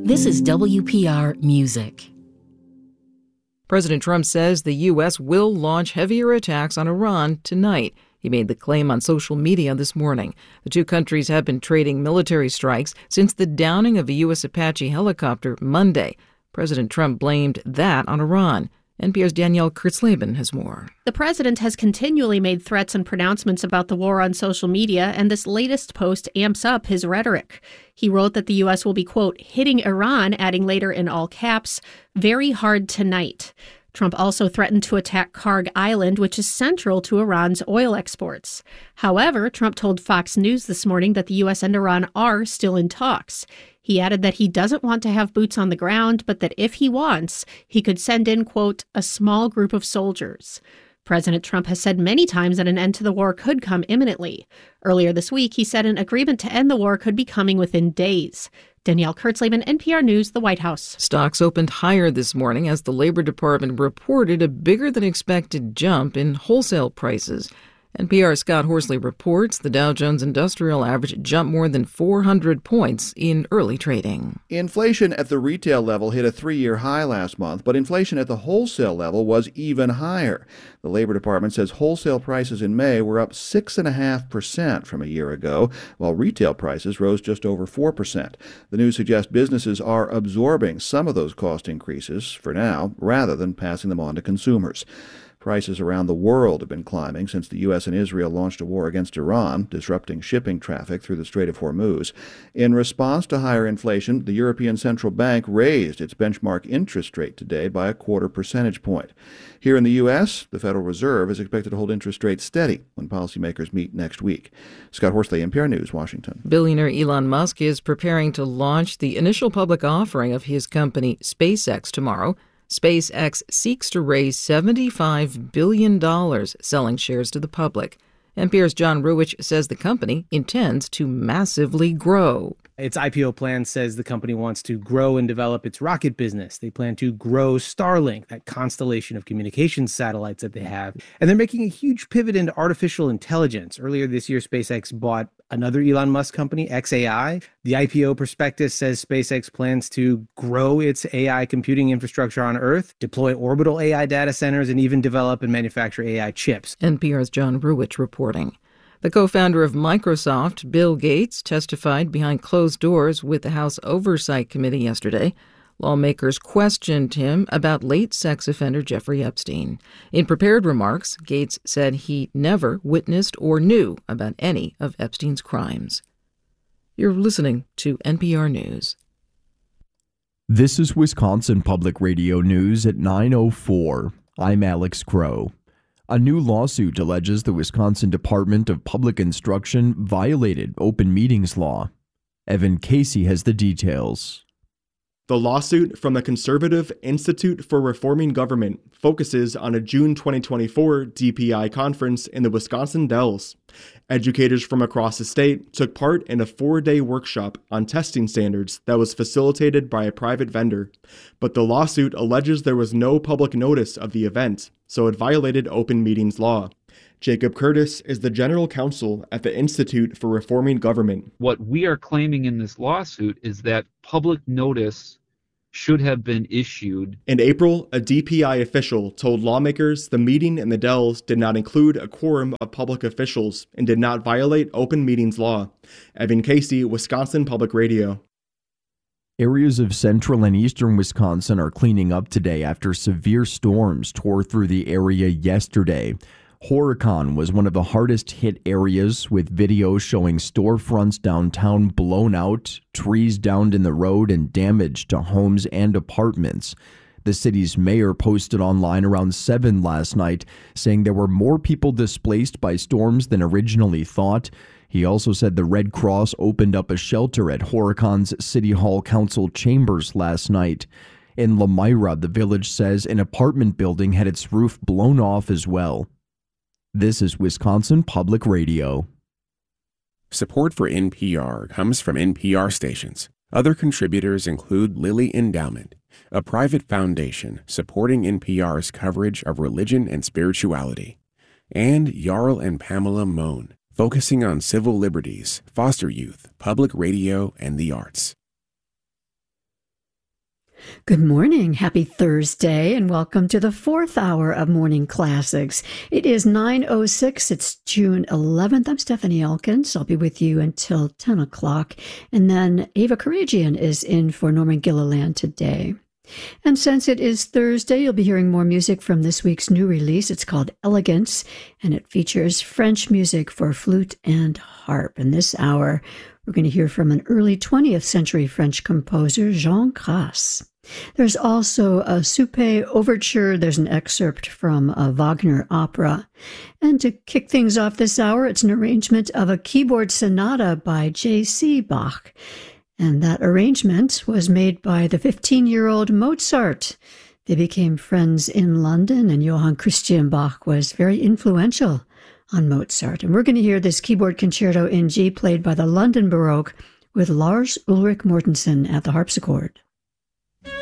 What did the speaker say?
This is WPR Music. President Trump says the U.S. will launch heavier attacks on Iran tonight. He made the claim on social media this morning. The two countries have been trading military strikes since the downing of a U.S. Apache helicopter Monday. President Trump blamed that on Iran. NPR's Danielle Kurtzleben has more. The president has continually made threats and pronouncements about the war on social media, and this latest post amps up his rhetoric. He wrote that the U.S. will be, quote, hitting Iran, adding later in all caps, very hard tonight. Trump also threatened to attack Karg Island, which is central to Iran's oil exports. However, Trump told Fox News this morning that the U.S. and Iran are still in talks. He added that he doesn't want to have boots on the ground, but that if he wants, he could send in, quote, a small group of soldiers. President Trump has said many times that an end to the war could come imminently. Earlier this week, he said an agreement to end the war could be coming within days. Danielle Kurtzleben, NPR News, the White House. Stocks opened higher this morning as the Labor Department reported a bigger-than-expected jump in wholesale prices. NPR's Scott Horsley reports the Dow Jones Industrial Average jumped more than 400 points in early trading. Inflation at the retail level hit a three-year high last month, but inflation at the wholesale level was even higher. The Labor Department says wholesale prices in May were up 6.5% from a year ago, while retail prices rose just over 4%. The news suggests businesses are absorbing some of those cost increases for now, rather than passing them on to consumers. Prices around the world have been climbing since the U.S. and Israel launched a war against Iran, disrupting shipping traffic through the Strait of Hormuz. In response to higher inflation, the European Central Bank raised its benchmark interest rate today by a quarter percentage point. Here in the U.S., the Federal Reserve is expected to hold interest rates steady when policymakers meet next week. Scott Horsley, NPR News, Washington. Billionaire Elon Musk is preparing to launch the initial public offering of his company SpaceX tomorrow. SpaceX seeks to raise $75 billion selling shares to the public. NPR's John Ruwitch says the company intends to massively grow. Its IPO plan says the company wants to grow and develop its rocket business. They plan to grow Starlink, that constellation of communications satellites that they have. And they're making a huge pivot into artificial intelligence. Earlier this year, SpaceX bought another Elon Musk company, xAI. The IPO prospectus says SpaceX plans to grow its AI computing infrastructure on Earth, deploy orbital AI data centers, and even develop and manufacture AI chips. NPR's John Ruwitch reporting. The co-founder of Microsoft, Bill Gates, testified behind closed doors with the House Oversight Committee yesterday. Lawmakers questioned him about late sex offender Jeffrey Epstein. In prepared remarks, Gates said he never witnessed or knew about any of Epstein's crimes. You're listening to NPR News. This is Wisconsin Public Radio News at 9:04. I'm Alex Crow. A new lawsuit alleges the Wisconsin Department of Public Instruction violated open meetings law. Evan Casey has the details. The lawsuit from the Conservative Institute for Reforming Government focuses on a June 2024 DPI conference in the Wisconsin Dells. Educators from across the state took part in a 4-day workshop on testing standards that was facilitated by a private vendor. But the lawsuit alleges there was no public notice of the event, so it violated open meetings law. Jacob Curtis is the general counsel at the Institute for Reforming Government. What we are claiming in this lawsuit is that public notice should have been issued. In April, a DPI official told lawmakers the meeting in the Dells did not include a quorum of public officials and did not violate open meetings law. Evan Casey, Wisconsin Public Radio. Areas of central and eastern Wisconsin are cleaning up today after severe storms tore through the area yesterday. Horicon was one of the hardest hit areas, with videos showing storefronts downtown blown out, trees downed in the road, and damage to homes and apartments. The city's mayor posted online around 7 last night, saying there were more people displaced by storms than originally thought. He also said the Red Cross opened up a shelter at Horicon's City Hall Council chambers last night. In Lamira, the village says an apartment building had its roof blown off as well. This is Wisconsin Public Radio. Support for NPR comes from NPR stations. Other contributors include Lilly Endowment, a private foundation supporting NPR's coverage of religion and spirituality, and Jarl and Pamela Mohn, focusing on civil liberties, foster youth, public radio, and the arts. Good morning. Happy Thursday, and welcome to the 4th hour of Morning Classics. It is 9:06. It's June 11th. I'm Stephanie Elkins. I'll be with you until 10 o'clock. And then Ava Karagian is in for Norman Gilliland today. And since it is Thursday, you'll be hearing more music from this week's new release. It's called Elegance, and it features French music for flute and harp. In this hour, we're going to hear from an early 20th century French composer, Jean Grasse. There's also a Soupe overture. There's an excerpt from a Wagner opera. And to kick things off this hour, it's an arrangement of a keyboard sonata by J.C. Bach. And that arrangement was made by the 15-year-old Mozart. They became friends in London, and Johann Christian Bach was very influential on Mozart. And we're going to hear this keyboard concerto in G played by the London Baroque with Lars Ulrich Mortensen at the harpsichord.